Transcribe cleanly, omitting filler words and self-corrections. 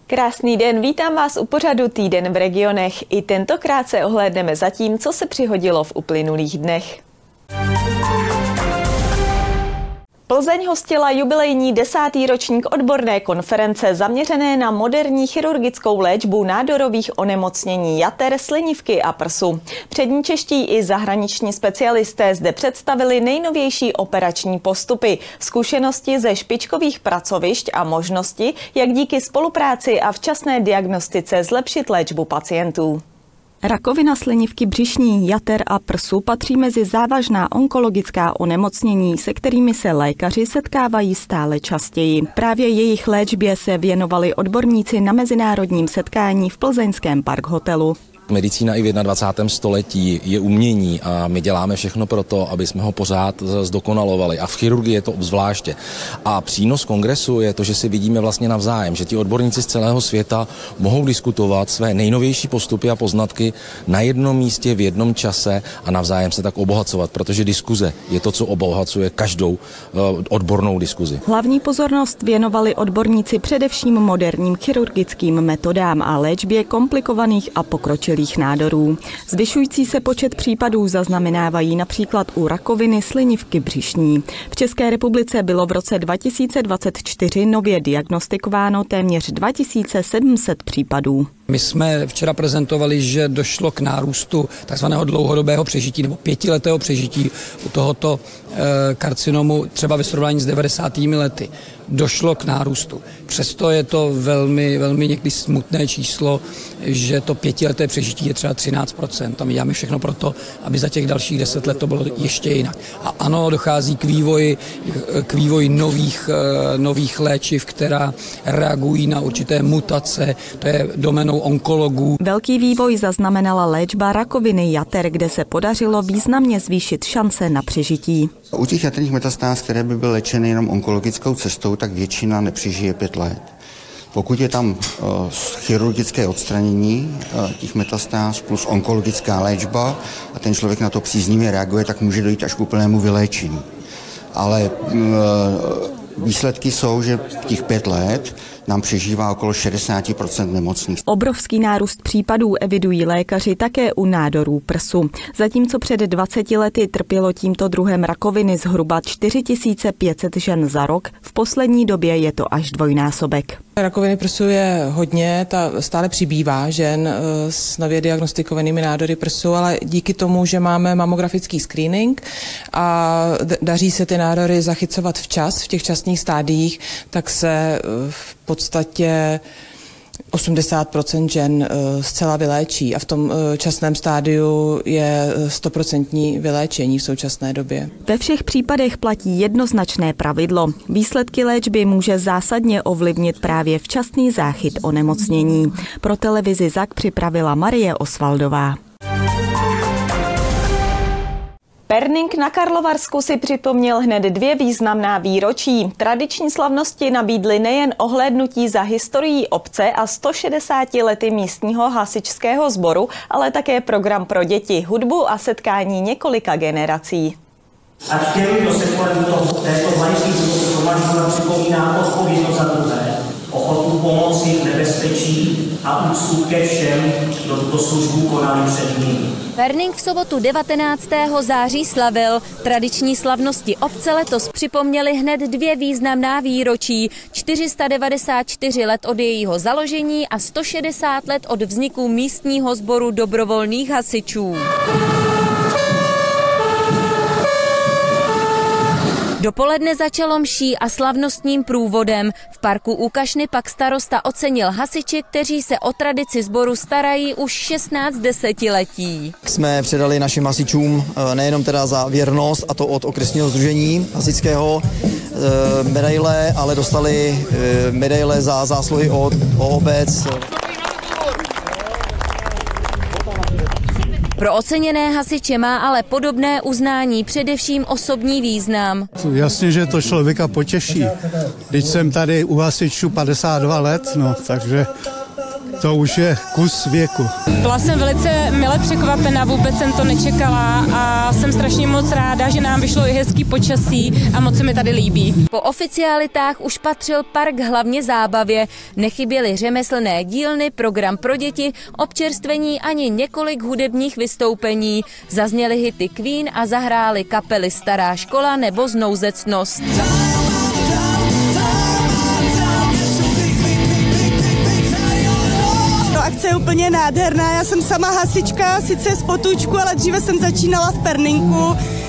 Krásný den, vítám vás u pořadu Týden v regionech. I tentokrát se ohlédneme za tím, co se přihodilo v uplynulých dnech. Plzeň hostila jubilejní 10. ročník odborné konference zaměřené na moderní chirurgickou léčbu nádorových onemocnění jater, slinivky a prsu. Přední čeští i zahraniční specialisté zde představili nejnovější operační postupy, zkušenosti ze špičkových pracovišť a možnosti, jak díky spolupráci a včasné diagnostice zlepšit léčbu pacientů. Rakovina slinivky břišní, jater a prsu patří mezi závažná onkologická onemocnění, se kterými se lékaři setkávají stále častěji. Právě jejich léčbě se věnovali odborníci na mezinárodním setkání v plzeňském Park hotelu. Medicína i v 21. století je umění a my děláme všechno pro to, aby jsme ho pořád zdokonalovali. A v chirurgii je to obzvláště. A přínos kongresu je to, že si vidíme vlastně navzájem, že ti odborníci z celého světa mohou diskutovat své nejnovější postupy a poznatky na jednom místě, v jednom čase a navzájem se tak obohacovat, protože diskuze je to, co obohacuje každou odbornou diskuzi. Hlavní pozornost věnovali odborníci především moderním chirurgickým metodám a léčbě komplikovaných a pokročilých nádorů. Zvyšující se počet případů zaznamenávají například u rakoviny slinivky břišní. V České republice bylo v roce 2024 nově diagnostikováno téměř 2700 případů. My jsme včera prezentovali, že došlo k nárůstu takzvaného dlouhodobého přežití nebo 5letého přežití u tohoto karcinomu, třeba ve srovnání s 90. lety. Došlo k nárůstu. Přesto je to velmi, velmi někdy smutné číslo, že to 5leté přežití je třeba 13%. A my děláme všechno pro to, aby za těch dalších 10 let to bylo ještě jinak. A ano, dochází k vývoji nových léčiv, která reagují na určité mutace. To je doménou onkologů. Velký vývoj zaznamenala léčba rakoviny jater, kde se podařilo významně zvýšit šance na přežití. U těch jaterních metastáz, které by byly léčeny jenom onkologickou cestou, tak většina nepřežije 5 let. Pokud je tam chirurgické odstranění těch metastáz plus onkologická léčba a ten člověk na to příznivě reaguje, tak může dojít až k úplnému vyléčení. Ale výsledky jsou, že těch 5 let nám přežívá okolo 60% nemocných. Obrovský nárůst případů evidují lékaři také u nádorů prsu. Zatímco před 20 lety trpělo tímto druhem rakoviny zhruba 4500 žen za rok, v poslední době je to až dvojnásobek. Rakoviny prsu je hodně, stále přibývá žen s nově diagnostikovanými nádory prsu, ale díky tomu, že máme mamografický screening a daří se ty nádory zachycovat včas, v těch časných stádiích, tak se v podstatě 80% žen zcela vyléčí a v tom časném stádiu je 100% vyléčení v současné době. Ve všech případech platí jednoznačné pravidlo. Výsledky léčby může zásadně ovlivnit právě včasný záchyt onemocnění. Pro televizi ZAK připravila Marie Osvaldová. Perning na Karlovarsku si připomněl hned 2 významná výročí. Tradiční slavnosti nabídly nejen ohlédnutí za historií obce a 160 lety místního hasičského sboru, ale také program pro děti, hudbu a setkání několika generací. Ať těm, kdo se kolem této majetky shromažďuje, připomíná odpovědnost za druhé, ochotu pomoci v nebezpečí a úctu ke všem, kdo tuto službu konali před ním. Perning v sobotu 19. září slavil. Tradiční slavnosti obce letos připomněly hned 2 významná výročí. 494 let od jejího založení a 160 let od vzniku místního sboru dobrovolných hasičů. Dopoledne začalo mší a slavnostním průvodem. V parku u Kašny pak starosta ocenil hasiče, kteří se o tradici sboru starají už 16 desetiletí. Jsme předali našim hasičům nejenom teda za věrnost, a to od okresního sdružení hasičského, medaile, ale dostali medaile za zásluhy o obec. Pro oceněné hasiče má ale podobné uznání především osobní význam. Jasně, že to člověka potěší. Když jsem tady u hasičů 52 let, takže to už je kus věku. Byla jsem velice mile překvapena, vůbec jsem to nečekala a jsem strašně moc ráda, že nám vyšlo i hezký počasí a moc se mi tady líbí. Po oficialitách už patřil park hlavně zábavě. Nechyběly řemeslné dílny, program pro děti, občerstvení ani několik hudebních vystoupení. Zazněly hity Queen a zahrály kapely Stará škola nebo Znouzectnost. Akce je úplně nádherná, já jsem sama hasička, sice z Potůčku, ale dříve jsem začínala v Perninku.